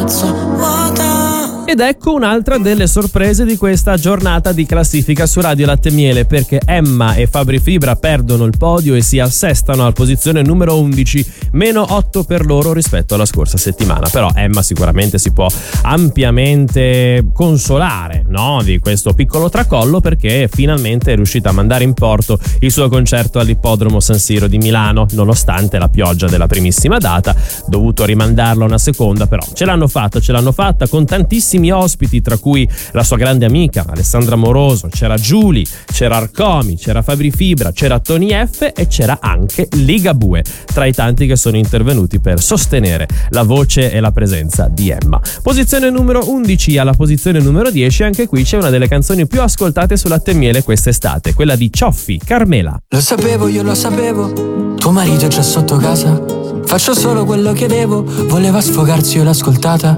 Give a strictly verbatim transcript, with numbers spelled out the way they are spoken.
mezza vuota. Ed ecco un'altra delle sorprese di questa giornata di classifica su Radio Latte e Miele, perché Emma e Fabri Fibra perdono il podio e si assestano alla posizione numero undici, meno otto per loro rispetto alla scorsa settimana. Però Emma sicuramente si può ampiamente consolare, no, di questo piccolo tracollo, perché finalmente è riuscita a mandare in porto il suo concerto all'Ippodromo San Siro di Milano, nonostante la pioggia della primissima data, dovuto rimandarla una seconda, però ce l'hanno fatta, ce l'hanno fatta con tantissimi ospiti, tra cui la sua grande amica Alessandra Moroso, c'era Giulia, c'era Arcomi, c'era Fabri Fibra, c'era Tony F e c'era anche Ligabue, tra i tanti che sono intervenuti per sostenere la voce e la presenza di Emma. Posizione numero undici. Alla posizione numero dieci anche qui c'è una delle canzoni più ascoltate su Latte e Miele quest'estate, quella di Cioffi, Carmela. Lo sapevo, io lo sapevo, tuo marito è già sotto casa. Faccio solo quello che devo, voleva sfogarsi, io l'ho ascoltata.